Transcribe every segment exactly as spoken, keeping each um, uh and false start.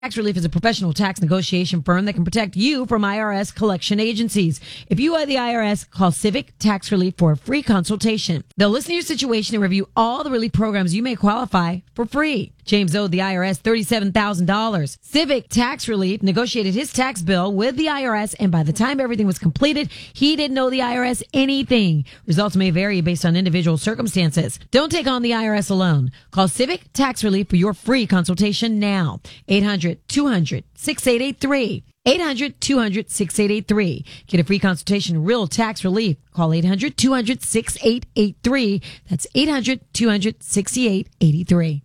Tax Relief is a professional tax negotiation firm that can protect you from I R S collection agencies. If you owe the I R S, call Civic Tax Relief for a free consultation. They'll listen to your situation and review all the relief programs you may qualify for free. James owed the I R S thirty-seven thousand dollars. Civic Tax Relief negotiated his tax bill with the I R S, and by the time everything was completed, he didn't owe the I R S anything. Results may vary based on individual circumstances. Don't take on the I R S alone. Call Civic Tax Relief for your free consultation now. eight hundred two hundred sixty-eight eighty-three. eight hundred two hundred sixty-eight eighty-three. Get a free consultation, real tax relief. Call eight hundred two hundred sixty-eight eighty-three. That's eight hundred two hundred sixty-eight eighty-three.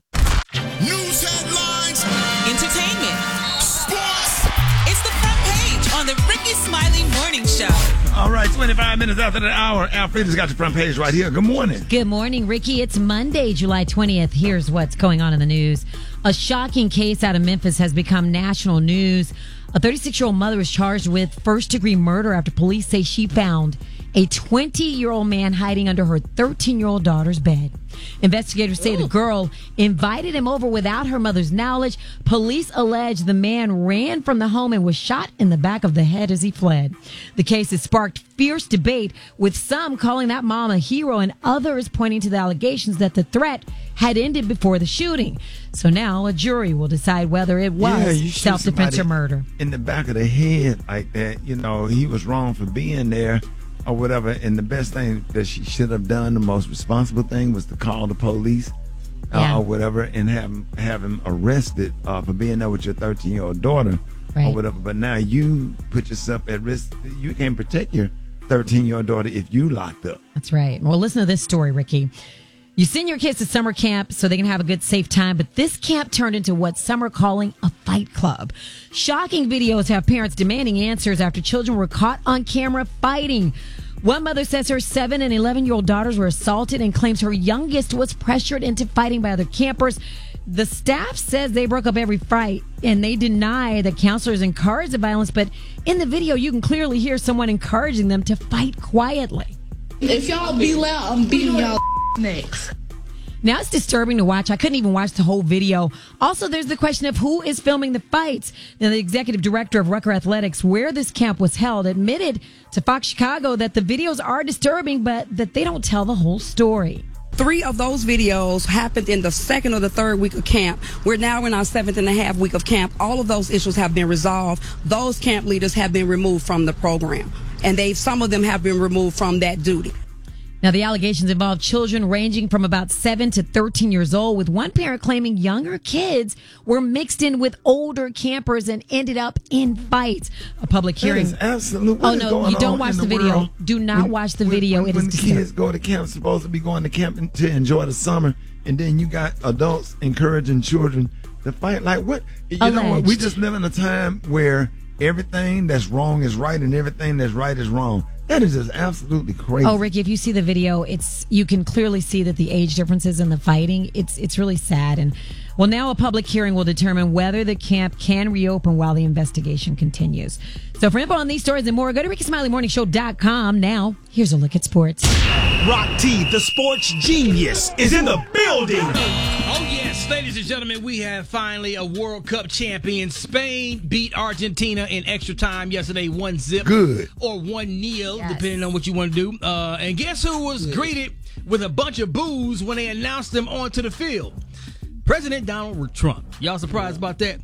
News headlines, entertainment, sports. It's the front page on the Ricky Smiley Morning Show. All right, twenty-five minutes after the hour, Alfreda's got your front page right here. Good morning. Good morning, Ricky. It's Monday, July twentieth. Here's what's going on in the news. A shocking case out of Memphis has become national news. A thirty-six-year-old mother is charged with first-degree murder after police say she found a twenty-year-old man hiding under her thirteen-year-old daughter's bed. Investigators say the girl invited him over without her mother's knowledge. Police allege the man ran from the home and was shot in the back of the head as he fled. The case has sparked fierce debate, with some calling that mom a hero and others pointing to the allegations that the threat had ended before the shooting. So now a jury will decide whether it was yeah, self-defense or murder. In the back of the head like that, you know, he was wrong for being there or whatever. And the best thing that she should have done, the most responsible thing, was to call the police uh, yeah. or whatever and have him, have him arrested uh, for being there with your thirteen-year-old daughter right. or whatever. But now you put yourself at risk. You can't protect your thirteen-year-old daughter if you locked up. That's right. Well, listen to this story, Ricky. You send your kids to summer camp so they can have a good, safe time, but this camp turned into what some are calling a fight club. Shocking videos have parents demanding answers after children were caught on camera fighting. One mother says her seven and eleven-year-old daughters were assaulted and claims her youngest was pressured into fighting by other campers. The staff says they broke up every fight, and they deny that counselors encouraged the violence, but in the video, you can clearly hear someone encouraging them to fight quietly. If y'all be loud, I'm beating y'all next. Now it's disturbing to watch. I couldn't even watch the whole video. Also, there's the question of who is filming the fights. Now, the executive director of Rucker Athletics, where this camp was held, admitted to Fox Chicago that the videos are disturbing, but that they don't tell the whole story. Three of those videos happened in the second or the third week of camp. We're now in our seventh and a half week of camp. All of those issues have been resolved. Those camp leaders have been removed from the program, and they some of them have been removed from that duty. Now, the allegations involve children ranging from about seven to thirteen years old, with one parent claiming younger kids were mixed in with older campers and ended up in fights. A public hearing. That is absolute. Oh, no, you don't watch the, the video. World? Do not when, watch the when, video. When, it when is kids disturbing. Go to camp, supposed to be going to camp to enjoy the summer, and then you got adults encouraging children to fight. Like what? You Alleged. know what? We just live in a time where everything that's wrong is right and everything that's right is wrong. That is just absolutely crazy. Oh, Ricky, if you see the video, it's you can clearly see that the age differences in the fighting, it's it's really sad. And well, now a public hearing will determine whether the camp can reopen while the investigation continues. So for info on these stories and more, go to Ricky Smiley Morning Show dot com. Now, here's a look at sports. Rock T, the sports genius, is in the building. Oh, yes, ladies and gentlemen, we have finally a World Cup champion. Spain beat Argentina in extra time yesterday, one zip. Good. Or one nil, Yes. depending on what you want to do. Uh, and guess who was Good. greeted with a bunch of boos when they announced them onto the field? President Donald Trump. Y'all surprised about that?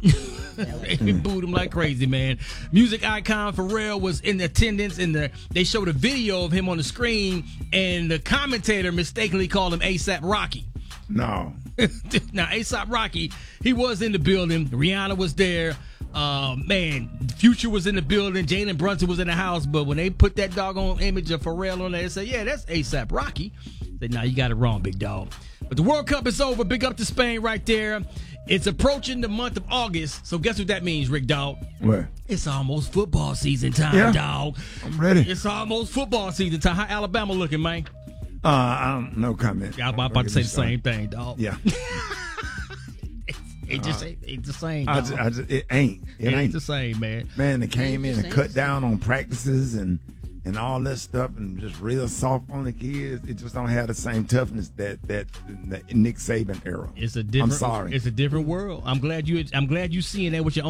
They booed him like crazy, man. Music icon Pharrell was in attendance, and the, they showed a video of him on the screen, and the commentator mistakenly called him ASAP Rocky. No. Now, ASAP Rocky, he was in the building. Rihanna was there. Uh, man, Future was in the building. Jalen Brunson was in the house. But when they put that doggone image of Pharrell on there, they said, yeah, that's ASAP Rocky. I said, nah, you got it wrong, big dog. But the World Cup is over. Big up to Spain right there. It's approaching the month of August. So guess what that means, Rick Dog? What? It's almost football season time, yeah. dog. I'm ready. It's almost football season time. How Alabama looking, man? Uh, I don't, no comment. Yeah, I'm about to say the same thing, dog. Yeah. It just ain't, ain't the same. I just, I just, it ain't. It, It ain't ain't the same, man. Man, they came in and cut down on practices and and all that stuff, and just real soft on the kids. It just don't have the same toughness that that, that Nick Saban era. It's a different. I'm sorry. It's a different world. I'm glad you. I'm glad you seeing that with your own